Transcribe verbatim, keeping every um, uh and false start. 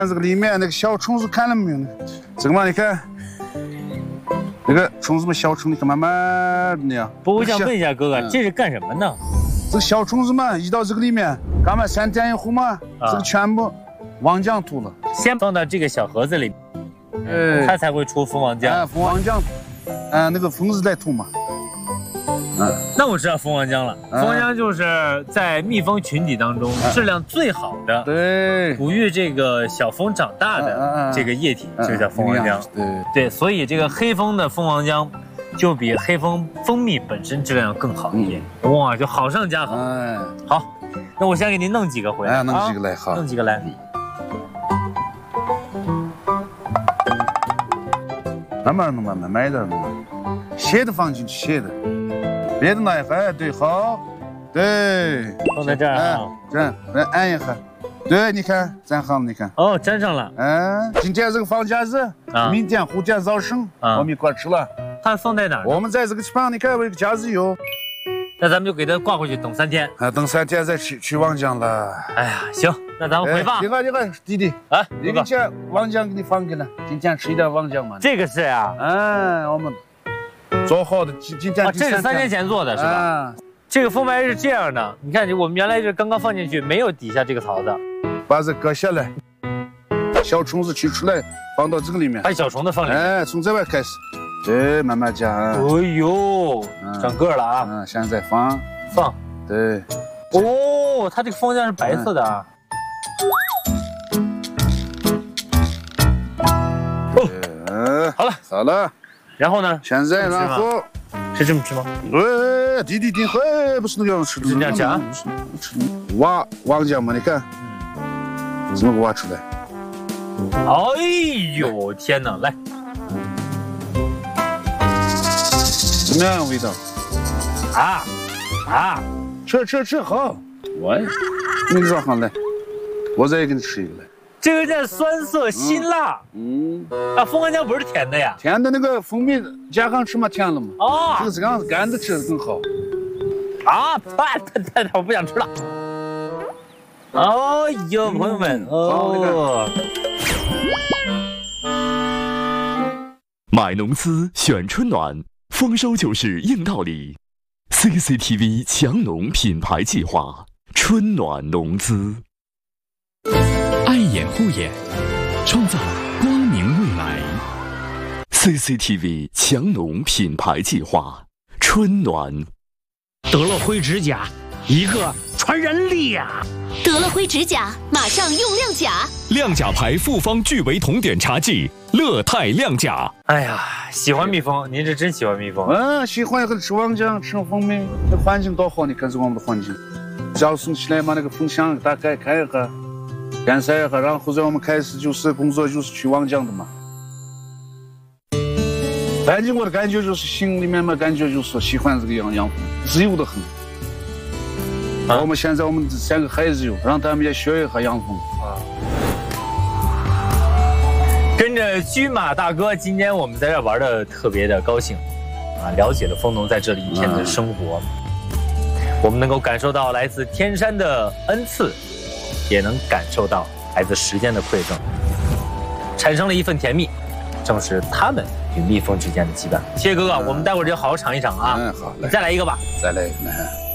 这个里面那个小虫子看了没有呢？这个嘛，你看，那个虫子嘛，小虫，你看慢慢的那样。 不，我想问一下哥哥，这是干什么呢？ 这个小虫子嘛，一到这个里面，干嘛三天以后嘛，这个全部王浆吐了。 先放到这个小盒子里，呃，它才会出蜂王浆。 啊，蜂王浆，啊，那个蜂子在吐嘛。 嗯，那我知道蜂王浆了。蜂王浆就是在蜜蜂群体当中质量最好的， 对， 哺育这个小蜂长大的这个液体，就叫蜂王浆。 对对，所以这个黑蜂的蜂王浆就比黑蜂蜂蜜本身质量要更好一点。哇，就好上加好。哎，好，那我先给您弄几个回来。 哎，弄几个来，好， 弄几个来。 慢慢弄，慢慢买点弄，斜的放进去，斜的。别的那一盒，对，好，对， 放在这儿啊， 这样来按一下，对，你看粘好了，你看， 哦，粘上了。 嗯，今天这个放假日，明天后天早上我们一块吃了。 它放在哪儿？ 我们在这个地方，你看我有个假日游， 那咱们就给它挂回去，等三天。 啊，等三天再去去望江了。 哎呀，行，那咱们回吧。 你看，你看，弟弟，啊，你给这望江给你放给了，今天吃一点望江嘛。 这个是呀， 嗯，我们。做好的，今今天啊，这是三年前做的是吧？啊、这个蜂白是这样的，你看，我们原来是刚刚放进去，没有底下这个槽子， 把这割下来，小虫子取出来，放到这个里面， 把小虫子放里面， 哎，从这边开始，对，慢慢加。 哎呦，长个了啊！ 嗯，现在放放， 对。 哦，它这个蜂浆是白色的啊。哦，好了， 好了。 然后呢？ 现在，然后是这么吃吗？ 哎，弟弟弟，哎，不是那个样吃的， 是这样吃啊？ 挖王浆嘛，你看，怎么挖出来？ 哎呦，天哪！来， 怎么样味道？ 啊啊！ 吃吃吃，好，我那个说好来，我再给你吃一个来。 这个叫酸涩辛辣，嗯，啊，蜂王浆不是甜的呀？ 甜的那个蜂蜜加上吃嘛，甜了嘛。 哦， 这个这样子干的吃的更好。 啊，太太太太，我不想吃了。哦呦，朋友们，哦。 买农资选春暖，丰收就是硬道理。C C T V 强农品牌计划，春暖农资。 爱眼护眼，创造光明未来。 C C T V 强农品牌计划，春暖。 德乐辉指甲，一个传染力呀！ 德乐辉指甲，马上用亮甲。 亮甲牌复方聚维酮碘茶剂，乐泰亮甲。 哎呀，喜欢蜜蜂，您是真喜欢蜜蜂。 嗯，喜欢和吃王浆，吃蜂蜜，那环境多好，你看这我们的环境。早上起来嘛，那个风箱打开开一下。干晒一下，然后在我们开始就是工作，就是去望江的嘛。反正我的感觉就是心里面嘛，感觉就是喜欢这个养养蜂，自由的很。啊、我们现在我们三个孩子有，让他们也学一下养蜂。啊。 跟着驹马大哥，今天我们在这玩的特别的高兴，啊，了解了蜂农在这里一天的生活，啊、我们能够感受到来自天山的恩赐。也能感受到来自时间的馈赠，产生了一份甜蜜，正是他们与蜜蜂之间的羁绊。谢谢哥哥，嗯、我们待会儿就好好尝一尝啊！嗯，好，你再来一个吧， 再来一个。